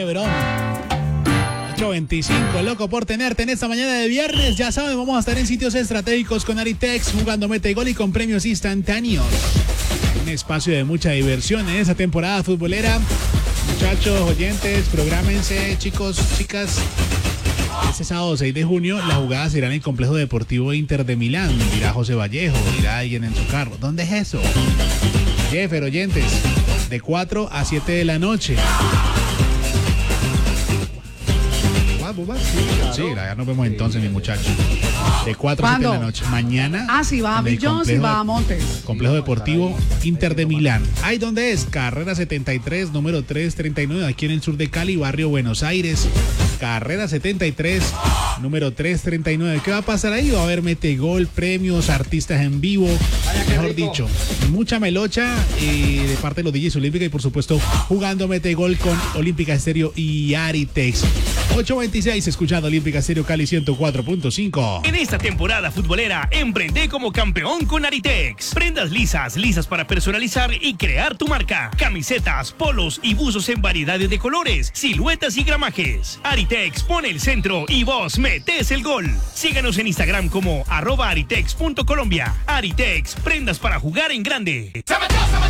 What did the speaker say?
Verón. 8:25, loco por tenerte en esta mañana de viernes. Ya saben, vamos a estar en sitios estratégicos con Aritex, jugando mete gol y con premios instantáneos. Un espacio de mucha diversión en esa temporada futbolera. Muchachos, oyentes, prográmense, chicos, chicas. Este sábado 6 de junio la jugada será en el Complejo Deportivo Inter de Milán. Dirá José Vallejo, dirá alguien en su carro. ¿Dónde es eso? Jeffer, oyentes, de 4 a 7 de la noche. Sí, ya nos vemos entonces, mi muchacho. De 4 a 7 de la noche. Mañana. Ah, si va a Millón, si va a Montes. Complejo Deportivo Inter de Milán. ¿Ahí dónde es? Carrera 73, número 339, aquí en el sur de Cali, barrio Buenos Aires. Carrera 73, número 339. ¿Qué va a pasar ahí? Va a haber metegol, premios, artistas en vivo. Mejor dicho, mucha melocha de parte de los DJs Olímpica y por supuesto jugando metegol con Olímpica Estéreo y Aritex. 8:26, escuchando Olímpica Estéreo Cali 104.5. En esta temporada futbolera, emprende como campeón con Aritex. Prendas lisas para personalizar y crear tu marca. Camisetas, polos y buzos en variedades de colores, siluetas y gramajes. Aritex pone el centro y vos metés el gol. Síganos en Instagram como @aritex.colombia. Aritex, prendas para jugar en grande.